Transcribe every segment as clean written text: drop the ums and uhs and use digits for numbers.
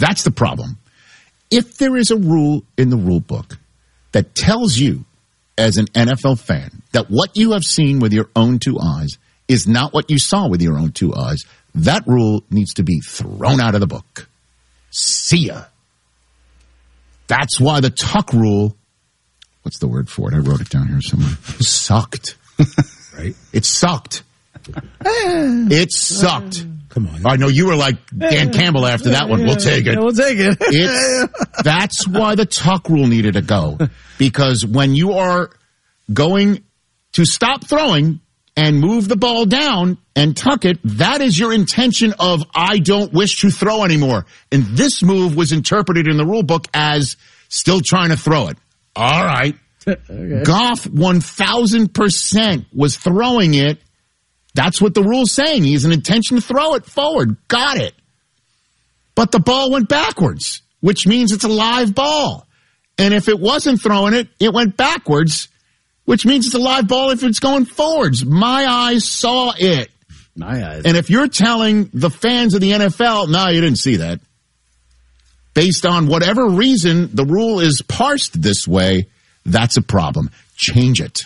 That's the problem. If there is a rule in the rule book that tells you as an NFL fan that what you have seen with your own two eyes is not what you saw with your own two eyes, that rule needs to be thrown out of the book. See ya. That's why the Tuck rule, what's the word for it? I wrote it down here somewhere. Sucked. Right? It sucked. It sucked. Come on. I know you were like Dan Campbell after that one. We'll take it. We'll take it. That's why the Tuck rule needed to go. Because when you are going to stop throwing and move the ball down and tuck it, that is your intention of, I don't wish to throw anymore. And this move was interpreted in the rule book as still trying to throw it. All right. Okay. Goff 1,000% was throwing it. That's what the rule's saying. He has an intention to throw it forward. Got it. But the ball went backwards, which means it's a live ball. And if it wasn't throwing it, it went backwards, which means it's a live ball if it's going forwards. My eyes saw it. My eyes. And if you're telling the fans of the NFL, no, you didn't see that, based on whatever reason the rule is parsed this way, that's a problem. Change it.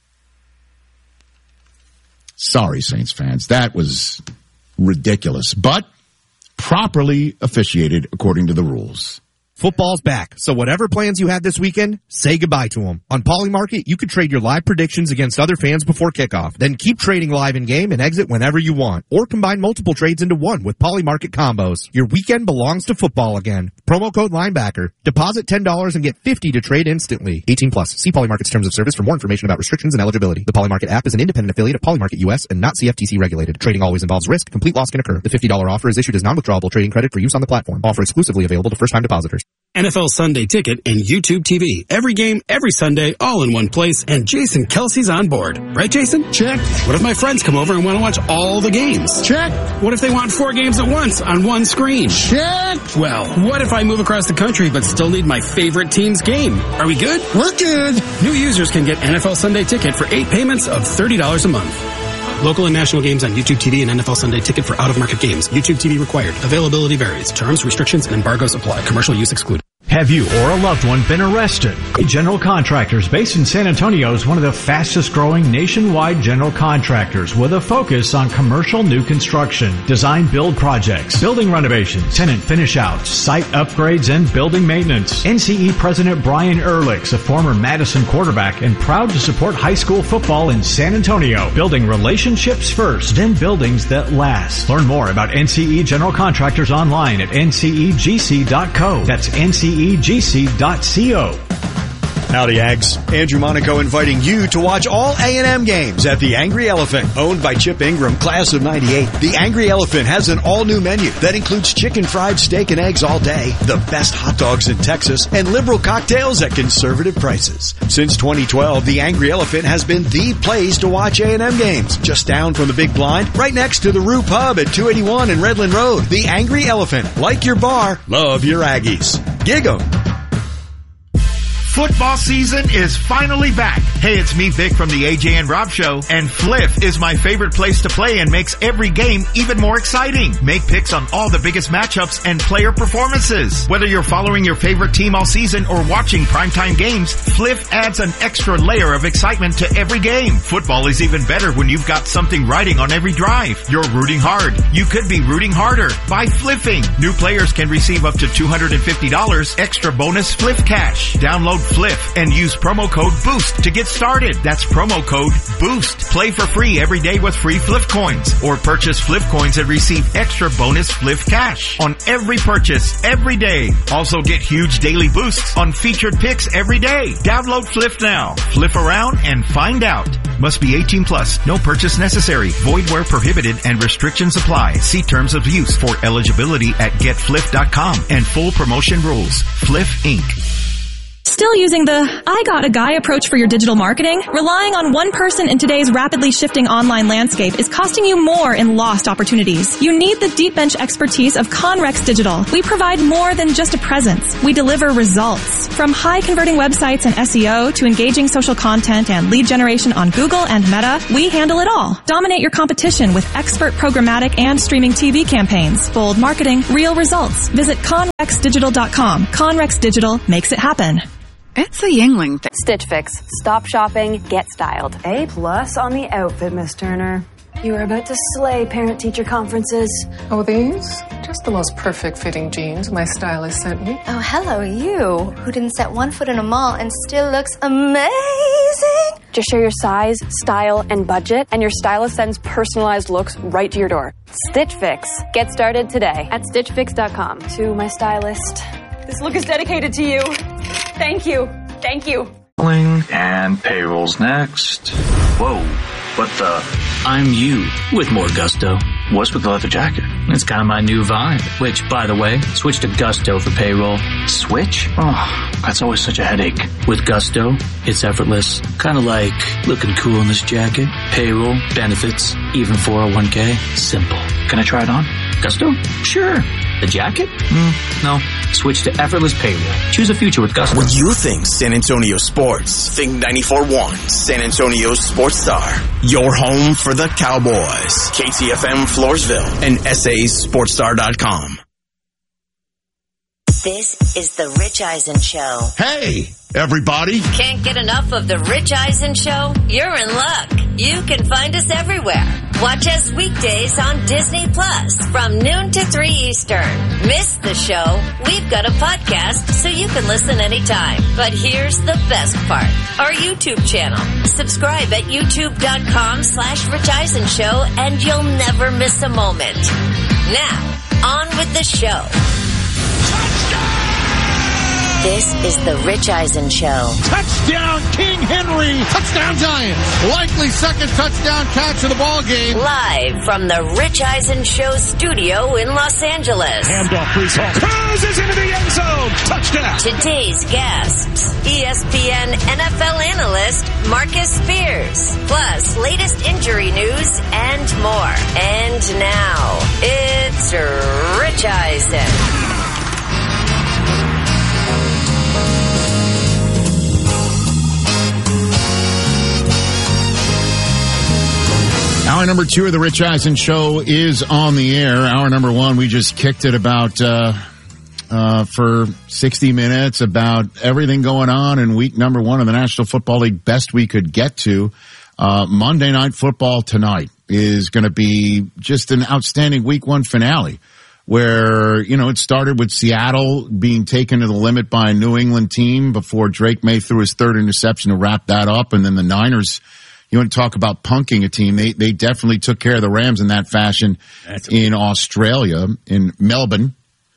Sorry, Saints fans. That was ridiculous, but properly officiated according to the rules. Football's back, so whatever plans you had this weekend, say goodbye to them. On Polymarket, you could trade your live predictions against other fans before kickoff. Then keep trading live in-game and exit whenever you want. Or combine multiple trades into one with Polymarket combos. Your weekend belongs to football again. Promo code linebacker. Deposit $10 and get $50 to trade instantly. 18 plus. See Polymarket's terms of service for more information about restrictions and eligibility. The Polymarket app is an independent affiliate of Polymarket US and not CFTC regulated. Trading always involves risk. Complete loss can occur. The $50 offer is issued as non-withdrawable trading credit for use on the platform. Offer exclusively available to first-time depositors. NFL Sunday Ticket and YouTube TV. Every game, every Sunday, all in one place, and Jason Kelsey's on board. Right, Jason? Check. What if my friends come over and want to watch all the games? Check. What if they want 4 games at once on one screen? Check. Well, what if I move across the country but still need my favorite team's game? Are we good? We're good. New users can get NFL Sunday Ticket for 8 payments of $30 a month. Local and national games on YouTube TV and NFL Sunday Ticket for out-of-market games. YouTube TV required. Availability varies. Terms, restrictions, and embargoes apply. Commercial use excluded. Have you or a loved one been arrested? General Contractors, based in San Antonio, is one of the fastest growing nationwide general contractors with a focus on commercial new construction, design build projects, building renovations, tenant finish outs, site upgrades, and building maintenance. NCE President Brian Ehrlich's a former Madison quarterback and proud to support high school football in San Antonio, building relationships first and buildings that last. Learn more about NCE General Contractors online at ncegc.co. That's ncegc.co. Howdy, Ags. Andrew Monaco inviting you to watch all A&M games at the Angry Elephant. Owned by Chip Ingram, class of 98. The Angry Elephant has an all-new menu that includes chicken fried steak and eggs all day, the best hot dogs in Texas, and liberal cocktails at conservative prices. Since 2012, the Angry Elephant has been the place to watch A&M games. Just down from the Big Blind, right next to the Rue Pub at 281 and Redland Road. The Angry Elephant. Like your bar, love your Aggies. Gig 'em. Football season is finally back. Hey, it's me, Vic, from the AJ and Rob Show, and Fliff is my favorite place to play and makes every game even more exciting. Make picks on all the biggest matchups and player performances. Whether you're following your favorite team all season or watching primetime games, Fliff adds an extra layer of excitement to every game. Football is even better when you've got something riding on every drive. You're rooting hard. You could be rooting harder by fliffing. New players can receive up to $250 extra bonus Fliff cash. Download Fliff and use promo code BOOST to get started. That's promo code BOOST. Play for free every day with free Fliff coins, or purchase Fliff coins and receive extra bonus Fliff cash on every purchase every day. Also get huge daily boosts on featured picks every day. Download Fliff now. Fliff around and find out. Must be 18 plus. No purchase necessary. Void where prohibited and restrictions apply. See terms of use for eligibility at getfliff.com and full promotion rules. Fliff Inc. Still using the I got a guy approach for your digital marketing? Relying on one person in today's rapidly shifting online landscape is costing you more in lost opportunities. You need the deep bench expertise of Conrex Digital. We provide more than just a presence. We deliver results. From high converting websites and SEO to engaging social content and lead generation on Google and Meta, we handle it all. Dominate your competition with expert programmatic and streaming TV campaigns. Bold marketing, real results. Visit ConrexDigital.com. Conrex Digital makes it happen. It's a Yingling thing. Stitch Fix. Stop shopping, get styled. A+ on the outfit, Miss Turner. You are about to slay parent-teacher conferences. Oh, these? Just the most perfect fitting jeans my stylist sent me. Oh, hello, you, who didn't set one foot in a mall and still looks amazing. Just share your size, style, and budget, and your stylist sends personalized looks right to your door. Stitch Fix. Get started today at StitchFix.com. To my stylist, this look is dedicated to you. Thank you. Thank you. And payroll's next. Whoa, what the? I'm you with more gusto. What's with the leather jacket? It's kind of my new vibe. Which, by the way, switch to Gusto for payroll. Switch? Oh, that's always such a headache. With Gusto, it's effortless. Kind of like looking cool in this jacket. Payroll, benefits, even 401k. Simple. Can I try it on? Gusto? Sure. The jacket? No. Switch to effortless payroll. Choose a future with Gusto. When you think San Antonio sports, think 94.1 San Antonio Sports Star. Your home for the Cowboys. KTFM Floresville and SASportsStar.com. This is the Rich Eisen Show. Hey, everybody. Can't get enough of the Rich Eisen Show? You're in luck. You can find us everywhere. Watch us weekdays on Disney Plus from noon to 3 Eastern. Miss the show? We've got a podcast so you can listen anytime. But here's the best part. Our YouTube channel. Subscribe at youtube.com/Rich Eisen Show and you'll never miss a moment. Now, on with the show. This is the Rich Eisen Show. Touchdown, King Henry. Touchdown, Giants. Likely second touchdown catch of the ball game. Live from the Rich Eisen Show studio in Los Angeles. Handoff, Breece Hall. Cruises into the end zone. Touchdown. Today's guests, ESPN NFL analyst Marcus Spears. Plus, latest injury news and more. And now, it's Rich Eisen. Hour number 2 of the Rich Eisen Show is on the air. Hour number 1, we just kicked it about for 60 minutes about everything going on in week number 1 of the National Football League, best we could get to. Monday Night Football tonight is going to be just an outstanding week 1 finale where, you know, it started with Seattle being taken to the limit by a New England team before Drake May threw his 3rd interception to wrap that up, and then the Niners. You want to talk about punking a team. They definitely took care of the Rams in that fashion in Australia, in Melbourne.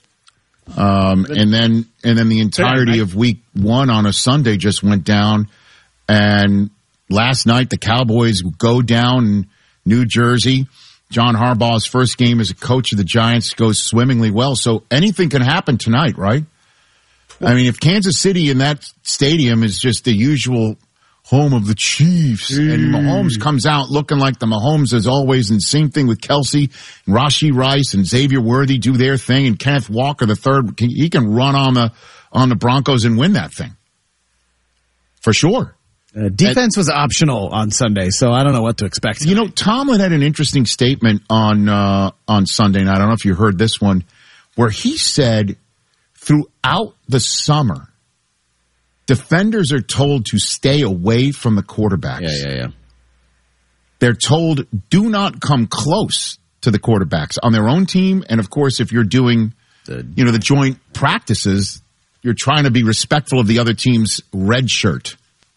And then the entirety of week 1 on a Sunday just went down. And last night the Cowboys go down in New Jersey. John Harbaugh's first game as a coach of the Giants goes swimmingly well. So anything can happen tonight, right? I mean, if Kansas City in that stadium is just the usual home of the Chiefs, and Mahomes comes out looking like the Mahomes as always, and same thing with Kelsey, and Rashee Rice and Xavier Worthy do their thing, and Kenneth Walker III, he can run on the Broncos and win that thing. For sure. Defense was optional on Sunday, so I don't know what to expect. You know, Tomlin had an interesting statement on Sunday night. I don't know if you heard this one, where he said throughout the summer, defenders are told to stay away from the quarterbacks. Yeah. They're told do not come close to the quarterbacks on their own team. And, of course, if you're doing, the joint practices, you're trying to be respectful of the other team's red shirt.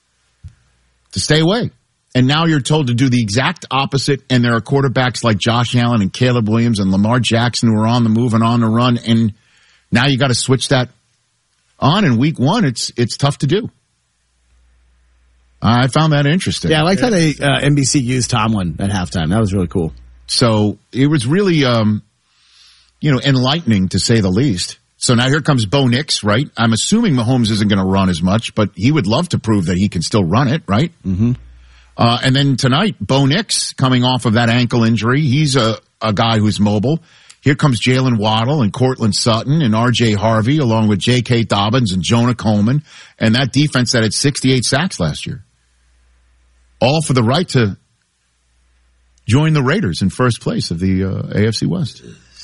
To stay away. And now you're told to do the exact opposite, and there are quarterbacks like Josh Allen and Caleb Williams and Lamar Jackson who are on the move and on the run, and now you got to switch that on in week 1. It's tough to do. I found that interesting. Yeah, I liked how they NBC used Tomlin at halftime. That was really cool. So it was really, enlightening to say the least. So now here comes Bo Nix, right? I'm assuming Mahomes isn't going to run as much, but he would love to prove that he can still run it, right? Mm-hmm. And then tonight, Bo Nix coming off of that ankle injury. He's a guy who's mobile. Here comes Jalen Waddle and Cortland Sutton and R.J. Harvey along with J.K. Dobbins and Jonah Coleman and that defense that had 68 sacks last year. All for the right to join the Raiders in first place of the AFC West.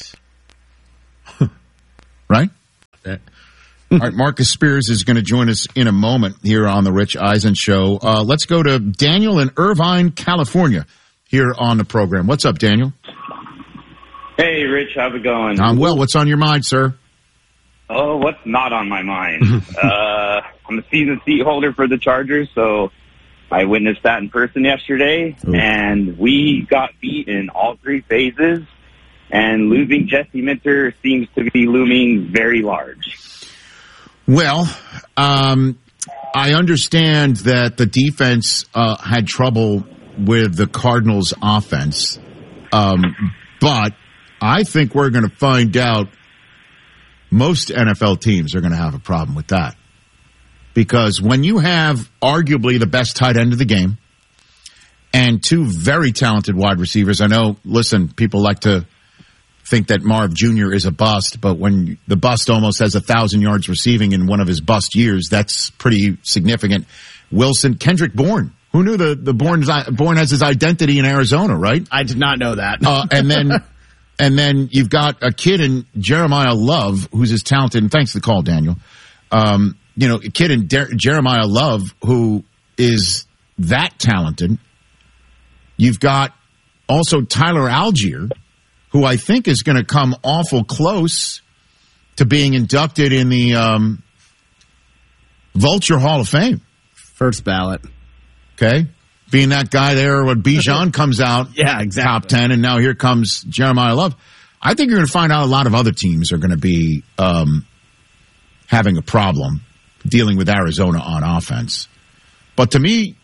Right? All right, Marcus Spears is going to join us in a moment here on the Rich Eisen Show. Let's go to Daniel in Irvine, California, here on the program. What's up, Daniel? Hey, Rich, how's it going? I'm well. What's on your mind, sir? Oh, what's not on my mind? I'm a season seat holder for the Chargers, so I witnessed that in person yesterday, and we got beat in all three phases, and losing Jesse Minter seems to be looming very large. Well, I understand that the defense had trouble with the Cardinals' offense, but I think we're going to find out most NFL teams are going to have a problem with that. Because when you have arguably the best tight end of the game and two very talented wide receivers, I know, listen, people like to think that Marv Jr. is a bust, but when the bust almost has 1,000 yards receiving in one of his bust years, that's pretty significant. Wilson, Kendrick Bourne. Who knew the Bourne has his identity in Arizona, right? I did not know that. And then you've got a kid in Jeremiah Love, who's as talented, and thanks for the call, Daniel. A kid in Jeremiah Love who is that talented. You've got also Tyler Algier, who I think is going to come awful close to being inducted in the Vulture Hall of Fame. First ballot. Okay. Being that guy there when Bijan comes out, yeah, exactly. Top 10, and now here comes Jeremiah Love. I think you're going to find out a lot of other teams are going to be having a problem dealing with Arizona on offense. But to me,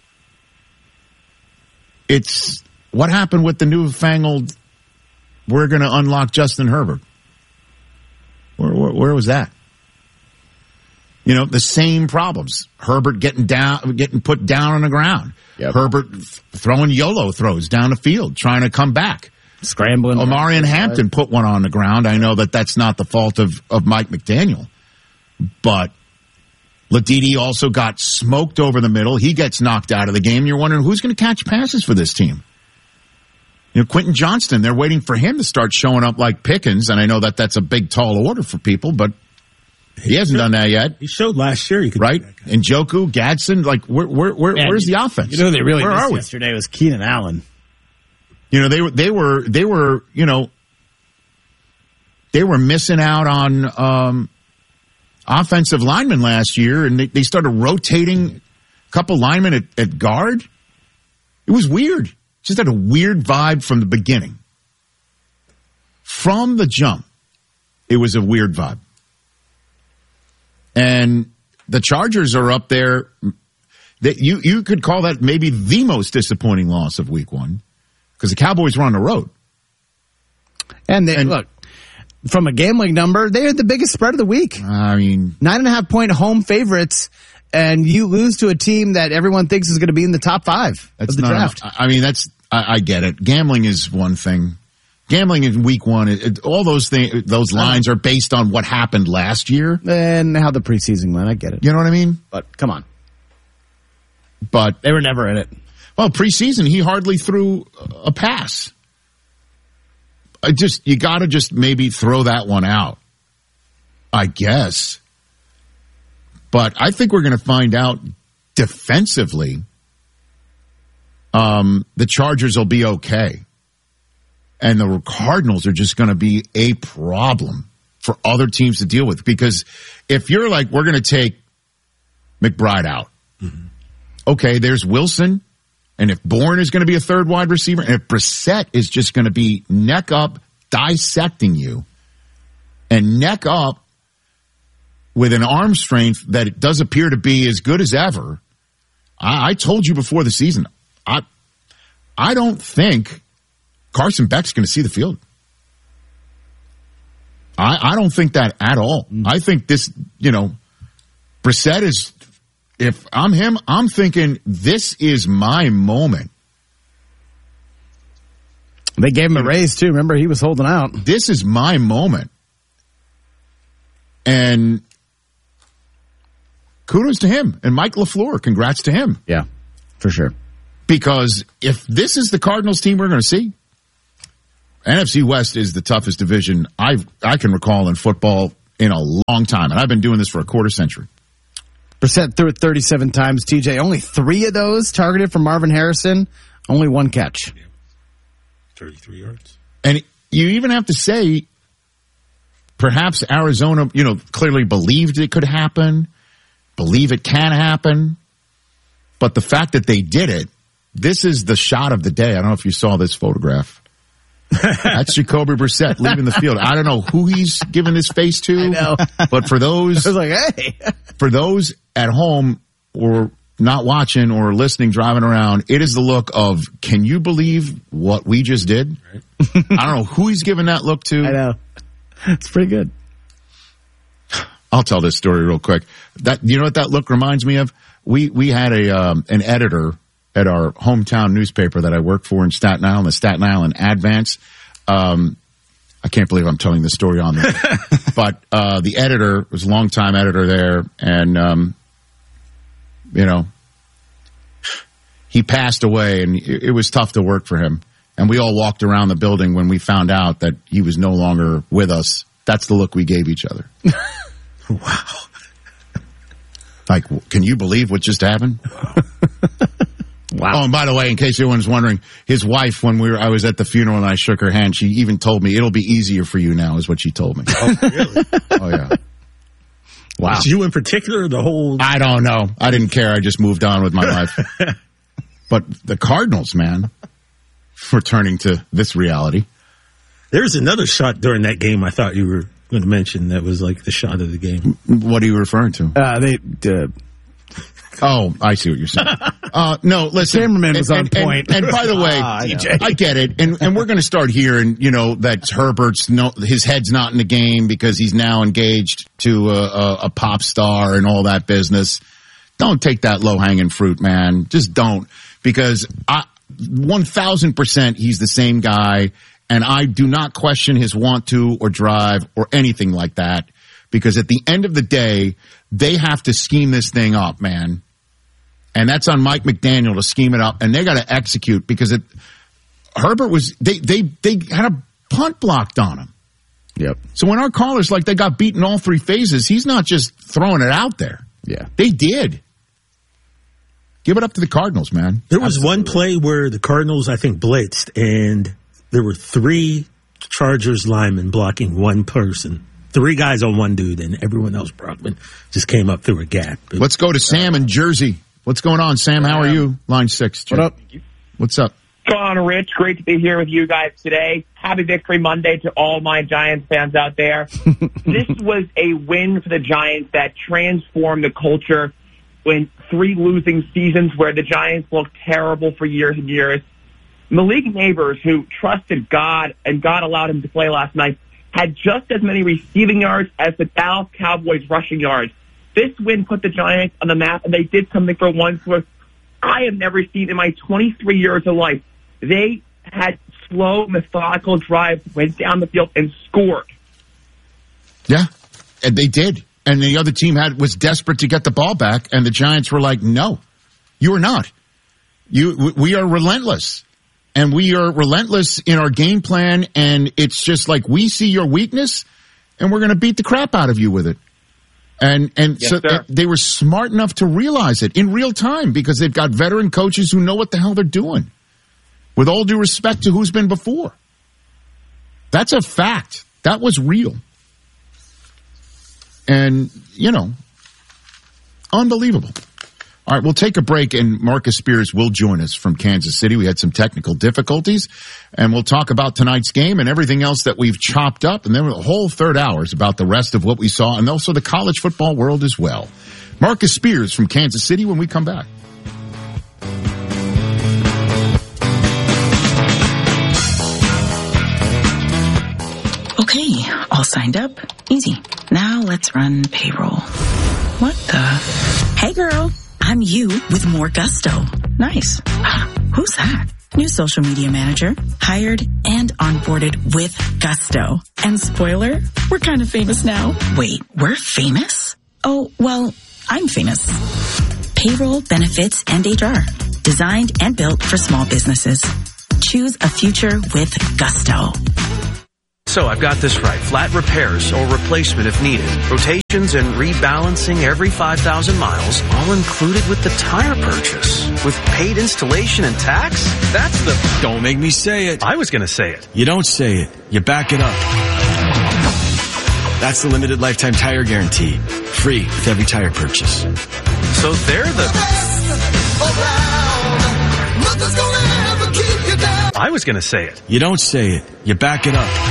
it's what happened with the newfangled, we're going to unlock Justin Herbert. Where was that? The same problems. Herbert getting put down on the ground. Yep. Herbert throwing YOLO throws down the field, trying to come back. Scrambling. Omarion Hampton put one on the ground. I know that's not the fault of Mike McDaniel. But Ladidi also got smoked over the middle. He gets knocked out of the game. You're wondering who's going to catch passes for this team. Quentin Johnston, they're waiting for him to start showing up like Pickens. And I know that's a big, tall order for people, but he hasn't done that yet. He showed last year. Right? And Njoku, Gadsden, where's the offense? They really missed yesterday was Keenan Allen. They were missing out on offensive linemen last year, and they started rotating a couple linemen at guard. It was weird. Just had a weird vibe from the beginning. From the jump, it was a weird vibe. And the Chargers are up there. You could call that maybe the most disappointing loss of week one because the Cowboys were on the road. And look, from a gambling number, they had the biggest spread of the week. I mean, 9.5-point home favorites, and you lose to a team that everyone thinks is going to be in the top 5 of the draft. I get it. Gambling is one thing. Gambling in week one, all those things, those lines are based on what happened last year. And how the preseason went. I get it. You know what I mean? But come on. But they were never in it. Well, preseason, he hardly threw a pass. You got to just maybe throw that one out, I guess. But I think we're going to find out defensively. The Chargers will be okay. And the Cardinals are just going to be a problem for other teams to deal with. Because if you're like, we're going to take McBride out. Mm-hmm. Okay, there's Wilson. And if Bourne is going to be a third wide receiver, and if Brissett is just going to be neck up, dissecting you, and neck up with an arm strength that it does appear to be as good as ever, I told you before the season, I don't think Carson Beck's going to see the field. I don't think that at all. I think this, Brissett is, if I'm him, I'm thinking this is my moment. They gave him a raise, too. Remember, he was holding out. This is my moment. And kudos to him. And Mike LaFleur, congrats to him. Yeah, for sure. Because if this is the Cardinals team we're going to see, NFC West is the toughest division I can recall in football in a long time. And I've been doing this for a quarter century. Brissett threw it 37 times, TJ. Only 3 of those targeted from Marvin Harrison. Only 1 catch. 33 yards. And you even have to say, perhaps Arizona, clearly believed it could happen, believe it can happen. But the fact that they did it, this is the shot of the day. I don't know if you saw this photograph. That's Jacoby Brissett leaving the field. I don't know who he's giving his face to. I know. But for those, I was like, hey. For those at home or not watching or listening, driving around, it is the look of, can you believe what we just did? Right. I don't know who he's giving that look to. I know. It's pretty good. I'll tell this story real quick. You know what that look reminds me of? We had an editor at our hometown newspaper that I worked for in Staten Island, the Staten Island Advance. I can't believe I'm telling this story on there. But the editor was a longtime editor there, and, he passed away, and it was tough to work for him. And we all walked around the building when we found out that he was no longer with us. That's the look we gave each other. Wow. Like, can you believe what just happened? Wow. Oh, and by the way, in case anyone's wondering, his wife, when I was at the funeral and I shook her hand, she even told me, it'll be easier for you now, is what she told me. Oh, really? Oh, yeah. Wow. Was you in particular, the whole... I don't know. I didn't care. I just moved on with my life. But the Cardinals, man, returning to this reality. There's another shot during that game I thought you were going to mention that was like the shot of the game. What are you referring to? Oh, I see what you're saying. No, listen. The cameraman was on point. And by the way, I get it. And we're going to start here. And, that Herbert's his head's not in the game because he's now engaged to a pop star and all that business. Don't take that low-hanging fruit, man. Just don't. Because 1,000% he's the same guy. And I do not question his want to or drive or anything like that. Because at the end of the day, they have to scheme this thing up, man. And that's on Mike McDaniel to scheme it up. And they got to execute because Herbert was, they had a punt blocked on him. Yep. So when our caller's like they got beaten all 3 phases, he's not just throwing it out there. Yeah. They did. Give it up to the Cardinals, man. There was one play where the Cardinals, I think, blitzed, and there were 3 Chargers linemen blocking one person. 3 guys on one dude, and everyone else, Brockman, just came up through a gap. Let's go to Sam in Jersey. What's going on, Sam? How are you? Line 6. What up? What's up? What's going on, Rich? Great to be here with you guys today. Happy Victory Monday to all my Giants fans out there. This was a win for the Giants that transformed the culture in 3 losing seasons where the Giants looked terrible for years and years. Malik Neighbors, who trusted God and God allowed him to play last night, had just as many receiving yards as the Dallas Cowboys rushing yards. This win put the Giants on the map, and they did something for once where I have never seen in my 23 years of life. They had slow, methodical drives, went down the field, and scored. Yeah, and they did. And the other team was desperate to get the ball back, and the Giants were like, no, you are not. We are relentless. And we are relentless in our game plan, and it's just like we see your weakness, and we're going to beat the crap out of you with it. And yes, so they were smart enough to realize it in real time because they've got veteran coaches who know what the hell they're doing. With all due respect to who's been before. That's a fact. That was real. And, unbelievable. All right, we'll take a break, and Marcus Spears will join us from Kansas City. We had some technical difficulties, and we'll talk about tonight's game and everything else that we've chopped up, and then the whole third hour is about the rest of what we saw, and also the college football world as well. Marcus Spears from Kansas City when we come back. Okay, all signed up. Easy. Now let's run payroll. What the? Hey girl, I'm you with more gusto. Nice. Who's that? New social media manager, hired and onboarded with gusto. And spoiler, we're kind of famous now. Wait, we're famous? Oh, well, I'm famous. Payroll, benefits, and HR. Designed and built for small businesses. Choose a future with gusto. So I've got this right. Flat repairs or replacement if needed. Rotations and rebalancing every 5,000 miles, all included with the tire purchase. With paid installation and tax? That's the... Don't make me say it. I was going to say it. You don't say it. You back it up. That's the limited lifetime tire guarantee. Free with every tire purchase. So they're the... I was going to say it. You don't say it. You back it up.